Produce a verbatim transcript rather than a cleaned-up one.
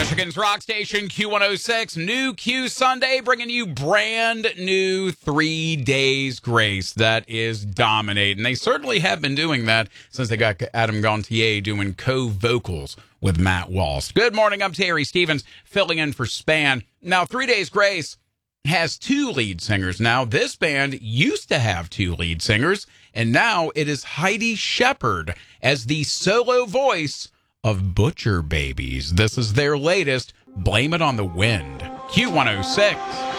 Michigan's rock station, Q one oh six, New Q Sunday, bringing you brand new Three Days Grace that is dominating. They certainly have been doing that since they got Adam Gontier doing co-vocals with Matt Walsh. Good morning, I'm Terry Stevens, filling in for Span. Now, Three Days Grace has two lead singers now. This band used to have two lead singers, and now it is Heidi Shepard as the solo voice of Butcher Babies. This is their latest, Blame It on the Wind. Q one oh six.